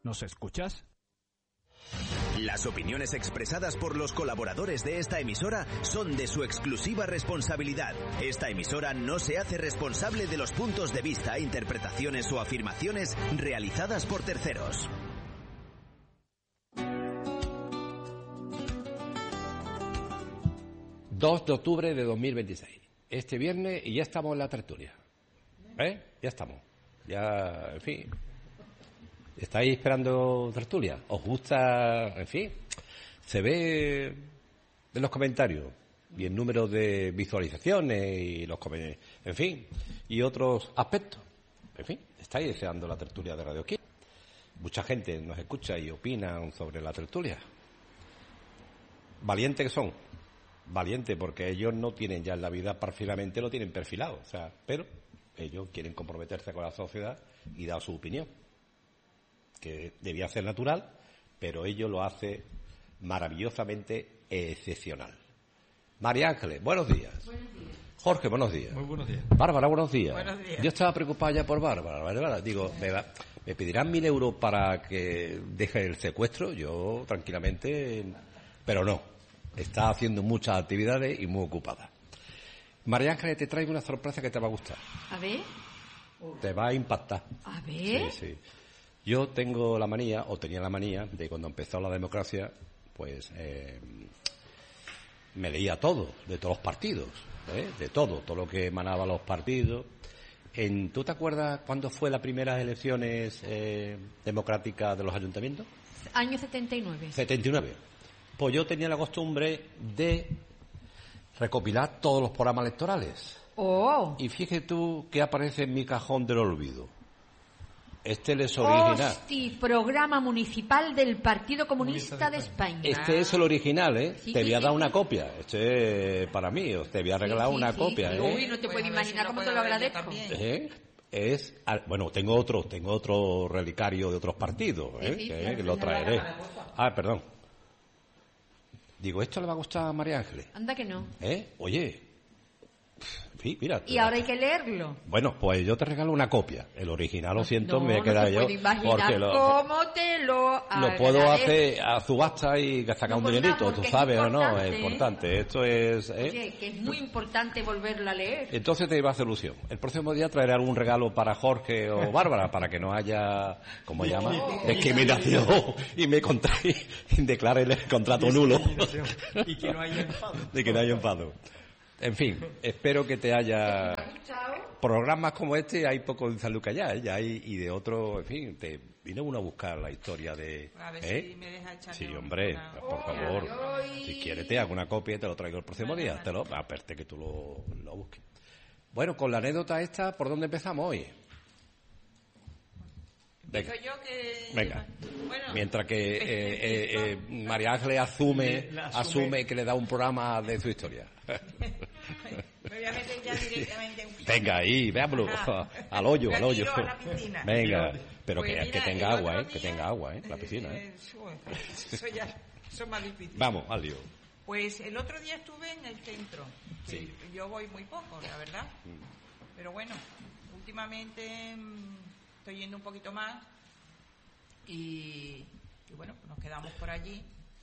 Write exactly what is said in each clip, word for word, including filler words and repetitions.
¿Nos escuchas? Las opiniones expresadas por los colaboradores de esta emisora son de su exclusiva responsabilidad. Esta emisora no se hace responsable de los puntos de vista, interpretaciones o afirmaciones realizadas por terceros. dos de octubre de dos mil veintiséis. Este viernes y ya estamos en la tertulia. ¿Eh? Ya estamos. Ya, en fin. ¿Estáis esperando tertulia? ¿Os gusta? En fin. Se ve en los comentarios y el número de visualizaciones y los comentarios, en fin, y otros aspectos. En fin, estáis deseando la tertulia de Radio Kiss. Mucha gente nos escucha y opinan sobre la tertulia. Valientes que son. Valiente, porque ellos no tienen ya en la vida perfilamente, lo tienen perfilado, o sea, pero ellos quieren comprometerse con la sociedad y dar su opinión, que debía ser natural, pero ellos lo hacen maravillosamente excepcional. María Ángeles, buenos días. Buenos días. Jorge, buenos días. Muy buenos días. Bárbara, buenos días. Buenos días. Yo estaba preocupada ya por Bárbara, Bárbara. Digo, me, va, me pedirán mil euros para que deje el secuestro, yo tranquilamente, pero no. Está haciendo muchas actividades y muy ocupada. María Ángeles, te traigo una sorpresa que te va a gustar. A ver. Te va a impactar. A ver. Sí, sí. Yo tengo la manía, o tenía la manía, de cuando empezó la democracia, pues eh, me leía todo, de todos los partidos, ¿eh? De todo, todo lo que emanaba los partidos. En, ¿Tú te acuerdas cuándo fue las primeras elecciones eh, democráticas de los ayuntamientos? Año setenta y nueve. setenta y nueve. Pues yo tenía la costumbre de recopilar todos los programas electorales. Oh. Y fíjate tú que aparece en mi cajón del olvido. Este es el original. Hosti, programa municipal del Partido Comunista de España. Este es el original, ¿eh? Sí, te sí, voy a sí, dar sí. una copia. Este es para mí. Te voy a regalar Sí, sí, una sí, copia, sí. ¿eh? Uy, no te puedes imaginar cómo te lo agradezco. ¿Eh? Es, bueno, tengo otro, tengo otro relicario de otros partidos, ¿eh? Sí, sí, que, sí. que lo traeré. Ah, perdón. Digo, ¿esto le va a gustar a María Ángeles? Anda que no. ¿Eh? Oye, sí, mira. Y ahora hay que leerlo. Bueno, pues yo te regalo una copia. El original, lo siento, no, me he no quedado te yo. puedo imaginar Porque lo, cómo te lo lo puedo agradezco. hacer a subasta y sacar un No, dinerito, porque tú es sabes o no, importante, es ¿eh? importante. Esto es. ¿eh? Oye, que es muy importante volverlo a leer. Entonces te iba a hacer ilusión. El próximo día traeré algún regalo para Jorge o Bárbara para que no haya, ¿cómo se llama? Discriminación y me contrae, declare el contrato nulo. Y que no haya enfado. De que no haya enfado. En fin, espero que te haya. Programas como este hay poco en San Lucas ya, ¿eh? Ya hay, y de otro, en fin, te vino uno a buscar la historia de. A ver ¿eh? si me deja echarle Sí, una- hombre, una- por favor. Si quieres te hago una copia y te lo traigo el próximo Vale, día. vale. Te lo, aparte que tú lo, lo busques. Bueno, con la anécdota esta, ¿por dónde empezamos hoy? Venga. Digo yo que... Venga. Bueno, Mientras que eh, eh, eh, María Ángeles asume, La asume. asume que le da un programa de su historia. me voy a meter ya directamente en... Venga, ahí, veámoslo. Ajá. Al hoyo, Me al hoyo. tiro a la piscina. Venga, pero Pues que, mira, que tenga el agua, otro ¿eh? Que día, tenga agua, ¿eh? La piscina, ¿eh? eh, Eso ya, eso es más difícil. Vamos, al lío. Pues el otro día estuve en el centro. que Sí. Yo voy muy poco, la verdad. Pero bueno, últimamente mm, estoy yendo un poquito más. Y, y bueno, pues nos quedamos por allí.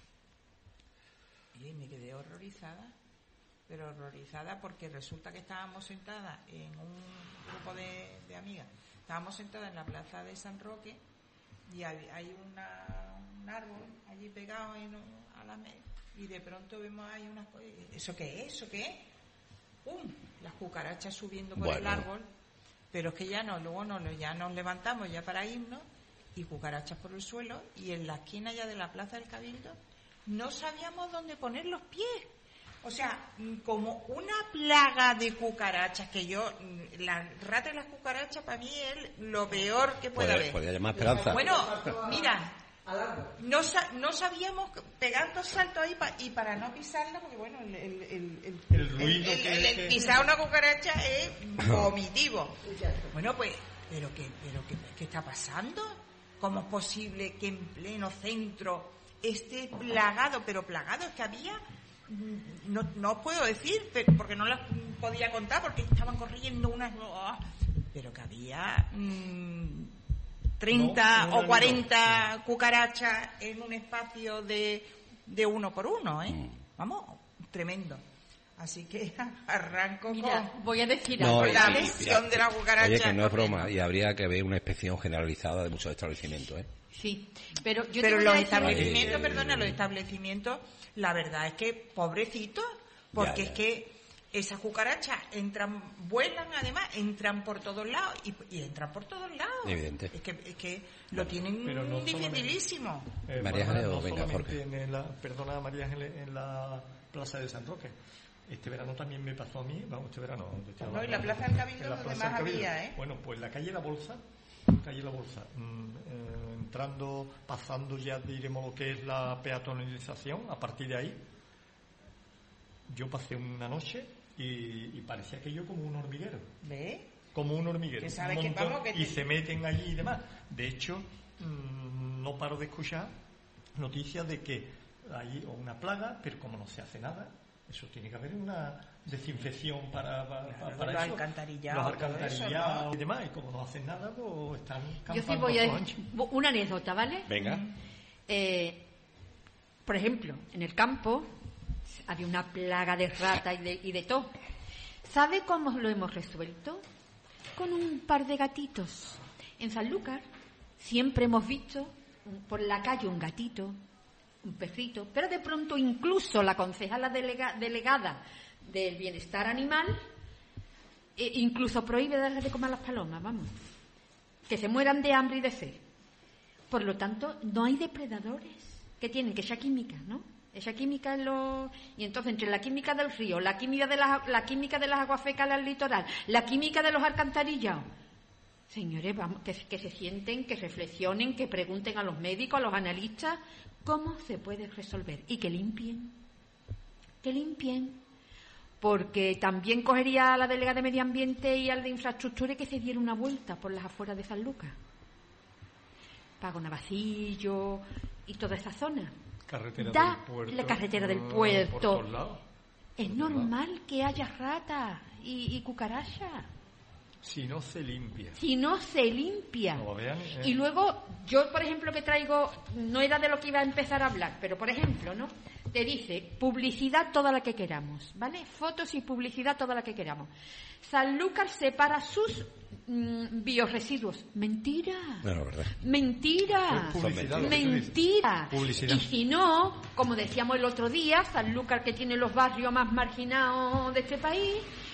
Y me quedé horrorizada. Pero horrorizada porque resulta que estábamos sentadas en un grupo de, de amigas. Estábamos sentadas en la plaza de San Roque y hay, hay una, un árbol allí pegado en, a la mesa. Y de pronto vemos ahí unas cosas. ¿Eso qué es? ¿Eso qué es? ¡Pum! Las cucarachas subiendo por Bueno. el árbol. Pero es que ya no, luego no, ya nos levantamos ya para irnos y cucarachas por el suelo y en la esquina ya de la Plaza del Cabildo no sabíamos dónde poner los pies. O sea, como una plaga de cucarachas que yo, las ratas y las cucarachas para mí es lo peor que puede Podría, haber. podría llamar Esperanza. Bueno, mira, no, sa- no sabíamos pegar dos saltos ahí pa- y para no pisarla, porque bueno, el, el, el, el, El ruido el- que- el- el que- pisar una cucaracha es vomitivo. Bueno, pues, ¿pero qué, pero qué, qué está pasando? ¿Cómo es posible que en pleno centro esté plagado? Pero plagado, es que había... No, no os puedo decir, pero- porque no las podía contar, porque estaban corriendo unas... Pero que había... mmm, treinta no, o cuarenta cucarachas en un espacio de, de uno por uno, ¿eh? Mm. Vamos, tremendo. Así que arranco Mira, con, voy a decir no, con y, la y, visión y, de la cucaracha. Oye, que no es broma, y habría que ver una inspección generalizada de muchos establecimientos, ¿eh? Sí, pero yo Pero te voy los a decir- establecimientos, Ay, perdona, los establecimientos, la verdad es que pobrecitos, porque Ya, ya. es que esas cucarachas entran, vuelan además, entran por todos lados y, y entran por todos lados. Evidente. Es que, es que lo tienen Pero no dificilísimo. Eh, María Bárbara, Ángeles, no venga, solamente Jorge. en la, perdona, María Ángeles, en la plaza de San Roque. Este verano también me pasó a mí, vamos, este verano. Este No, y la plaza del Cabildo en la donde Plaza más del Cabildo. había, ¿eh? Bueno, pues la calle La Bolsa, calle La Bolsa, mm, eh, entrando, pasando ya, diremos lo que es la peatonalización, a partir de ahí, yo pasé una noche y, y parecía aquello como un hormiguero. ¿Ves? Como un hormiguero. Que sabe un que montón, vamos, que y te- se meten allí y demás. De hecho, mmm, no paro de escuchar noticias de que hay una plaga, pero como no se hace nada, eso tiene que haber una desinfección para, para, Claro, para los eso. alcantarillados, Los todo eso, alcantarillados ¿no? y demás. Y como no hacen nada, pues están Yo sí campando voy a por decir ancho. una anécdota, ¿vale? Venga. Eh, por ejemplo, en el campo había una plaga de rata y de, y de todo. ¿Sabe cómo lo hemos resuelto? Con un par de gatitos. En Sanlúcar siempre hemos visto un- por la calle un gatito, un perrito, pero de pronto incluso la concejala delega- delegada del bienestar animal eh, incluso prohíbe darle de comer a las palomas, vamos, que se mueran de hambre y de sed. Por lo tanto, no hay depredadores que tienen que esa química, ¿no? Esa química en los... Y entonces, entre la química del río, la química de las, la química de las aguas fecales al litoral, la química de los alcantarillados... Señores, vamos, que, que se sienten, que reflexionen, que pregunten a los médicos, a los analistas, cómo se puede resolver. Y que limpien. Que limpien. Porque también cogería a la delegada de Medio Ambiente y al de Infraestructura y que se diera una vuelta por las afueras de San Lucas. Pago Navacillo y toda esa zona. Carretera Da del puerto. la carretera del eh, puerto. Por todos lados. Es Por todos normal que haya ratas y, y cucarachas. Si no se limpia. Si no se limpia. Como vean, eh. Y luego, yo, por ejemplo, que traigo, no era de lo que iba a empezar a hablar, pero, por ejemplo, ¿no? Te dice, publicidad toda la que queramos, ¿vale? Fotos y publicidad toda la que queramos. Sanlúcar separa sus mm, bioresiduos. Mentira. No, no, verdad. Mentira. Es publicidad, lo que tú dices. Mentira. Publicidad. Y si no, como decíamos el otro día, Sanlúcar, que tiene los barrios más marginados de este país,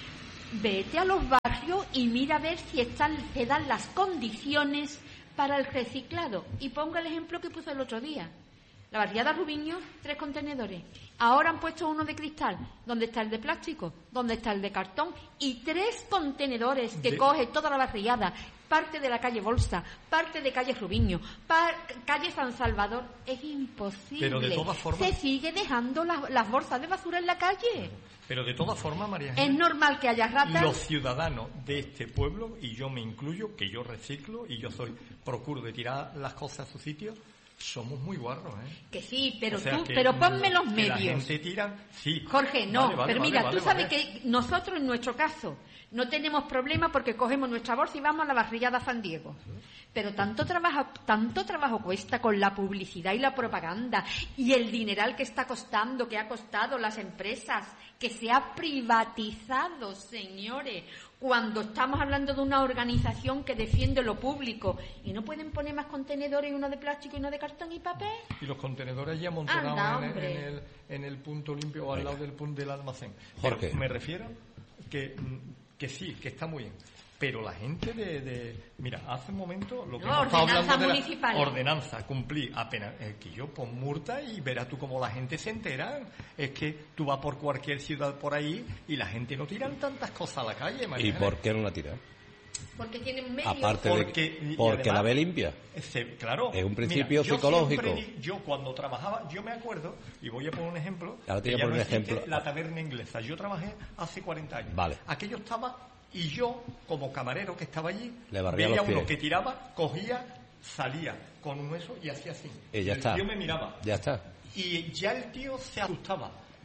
vete a los barrios y mira a ver si están, se dan las condiciones para el reciclado. Y ponga el ejemplo que puse el otro día. La barriada Rubiño, tres contenedores. Ahora han puesto uno de cristal. ¿Dónde está el de plástico? ¿Dónde está el de cartón? Y tres contenedores que De- coge toda la barriada. Parte de la calle Bolsa, parte de calle Rubiño, par- calle San Salvador. Es imposible. Pero de todas formas- Se sigue dejando las, las bolsas de basura en la calle. Pero de todas formas, María Es Ángeles, normal que haya ratas. los ciudadanos de este pueblo, y yo me incluyo, que yo reciclo y yo soy procuro de tirar las cosas a su sitio, somos muy guarros, ¿eh? Que sí, pero O sea, tú, que, pero mm, ponme los que la medios. gente tira, sí. Jorge, no, Vale, vale, pero vale, mira, vale, tú sabes vale. que nosotros en nuestro caso no tenemos problema porque cogemos nuestra bolsa y vamos a la barriada San Diego. Pero tanto trabajo, tanto trabajo cuesta con la publicidad y la propaganda y el dineral que está costando, que ha costado las empresas, que se ha privatizado, señores, cuando estamos hablando de una organización que defiende lo público y no pueden poner más contenedores, uno de plástico y uno de cartón y papel. Y los contenedores ya amontonados Anda, en, el- hombre. en el, en el punto limpio o al lado del punto del almacén. Jorge. Pero me refiero que, mm, que sí, que está muy bien. Pero la gente de... de- mira, hace un momento lo que No, hemos estado ordenanza hablando de la municipal. ordenanza, cumplir apenas eh, que yo pon multa y verás tú cómo la gente se entera. Es que tú vas por cualquier ciudad por ahí y la gente no tiran tantas cosas a la calle, María ¿Y Ángeles. por qué no la tira? Porque tienen medios. Aparte Porque- de y porque además- la ve limpia. Ese- claro. Es un principio yo psicológico. siempre di- yo cuando trabajaba, yo me acuerdo, y voy a poner un ejemplo. Ahora te que voy a ya poner no un existe ejemplo. La taberna inglesa. Yo trabajé hace cuarenta años. Vale. Aquello estaba, y yo, como camarero que estaba allí, Le barría veía los uno pies. que tiraba, cogía, salía con un eso y hacía así. Y ya el está. tío me miraba. Ya está. Y ya el tío se asustaba.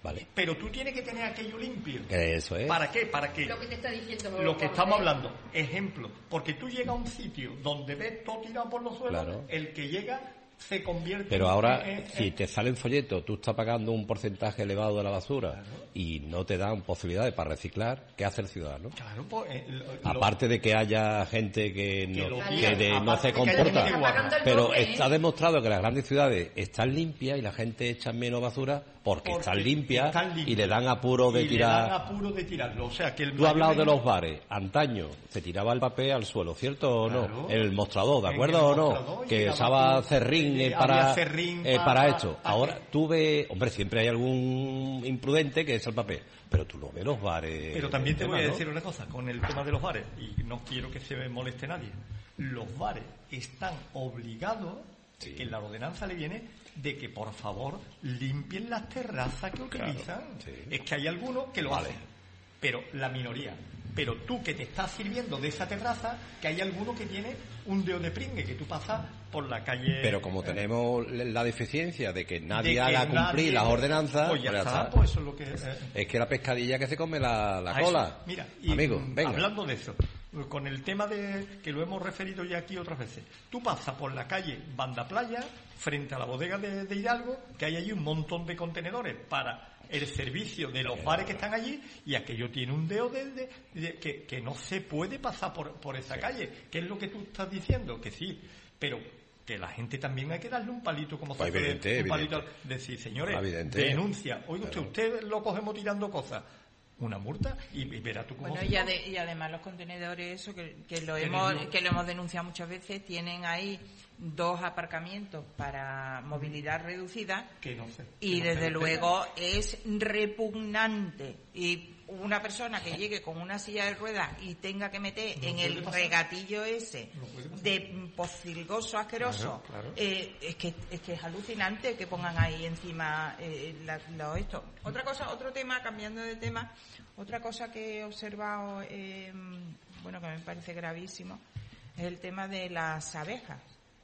Vale. Pero tú tienes que tener aquello limpio. Eso es. ¿Para qué? Para que Lo que te está diciendo. lo que estamos hablando, ejemplo, porque tú llegas a un sitio donde ves todo tirado por los suelos, Claro. el que llega se convierte Pero ahora, en, en, si te sale en folleto, tú estás pagando un porcentaje elevado de la basura, claro, y no te dan posibilidades para reciclar, ¿qué hace el ciudadano? Claro, pues, eh, lo, aparte de que haya gente que no, que lo que diga, de- no se aparte de que haya gente comporta, guapa. pero doble, ¿eh? está demostrado que las grandes ciudades están limpias y la gente echa menos basura porque, porque están limpias están limpias. y le dan apuro de y tirar. le dan apuro de tirarlo. O sea, que el Tú has hablado mayor de los bares. Antaño se tiraba el papel al suelo, ¿cierto o no? Claro. En el mostrador, ¿de En acuerdo el o no? mostrador, y Que tiraba usaba tú- cerrín eh, había para, cerrín eh, para- para esto. para- Ahora tú ves, hombre, siempre hay algún imprudente que echa el papel, pero tú lo ves los bares. Pero también te el voy a tema, ¿no? decir una cosa, con el tema de los bares, y no quiero que se me moleste nadie, los bares están obligados, Sí. que en la ordenanza le viene, de que por favor limpien las terrazas que Claro, utilizan. sí. Es que hay algunos que lo Vale. hacen, pero la minoría. Pero tú que te estás sirviendo de esa terraza, que hay alguno que tiene un dedo de pringue, que tú pasas por la calle... Pero como eh, tenemos la deficiencia de que nadie de que haga cumplir nadie- las ordenanzas, pues ya pues ya está, está. pues eso es lo que... eh, Es que la pescadilla que se come la, la A cola. eso, mira, y, Amigo, mm, venga. hablando de eso, con el tema de que lo hemos referido ya aquí otras veces, tú pasas por la calle Banda Playa, frente a la bodega de, de Hidalgo, que hay allí un montón de contenedores para el servicio de los bares que están allí, y aquello tiene un dedo de, de- de- que, que no se puede pasar por, por esa calle. ¿Qué es lo que tú estás diciendo? Que sí, pero que la gente también hay que darle un palito, como Pues se hace, evidente, un palito, evidente. decir, señores, Evidente. denuncia, oiga usted, Claro. usted lo cogemos tirando cosas, una multa, y, y verá tú cómo Bueno, se y, pone. ade- y además los contenedores, eso que, que lo Que hemos no- que lo hemos denunciado muchas veces, tienen ahí dos aparcamientos para movilidad reducida Que no sé, y que no se desde respeta. luego es repugnante. Y una persona que llegue con una silla de ruedas y tenga que meter No en puede el pasar. regatillo ese No puede pasar. de pocilgoso asqueroso, Claro, claro. eh, es que es que es alucinante que pongan ahí encima eh, la- lo esto. Otra cosa, otro tema, cambiando de tema, otra cosa que he observado, eh, bueno, que me parece gravísimo, es el tema de las abejas.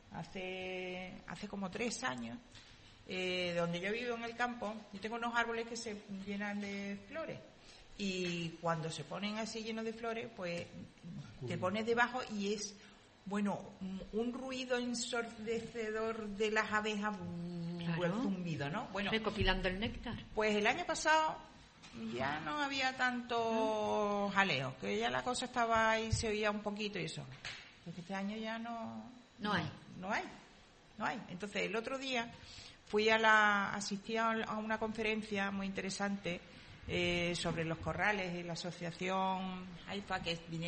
Hace hace como tres años, eh, donde yo vivo en el campo, yo tengo unos árboles que se llenan de flores. Y cuando se ponen así llenos de flores, pues te pones debajo y es, bueno, un ruido ensordecedor de las abejas, Claro. el zumbido, ¿no? Bueno, Recopilando el néctar. pues el año pasado ya no había tanto jaleo, que ya la cosa estaba ahí, se oía un poquito y eso. Porque este año ya no... No hay. No hay, no hay. Entonces, el otro día fui a la... asistí a a una conferencia muy interesante eh, sobre los corrales y la asociación AIFA, que vinieron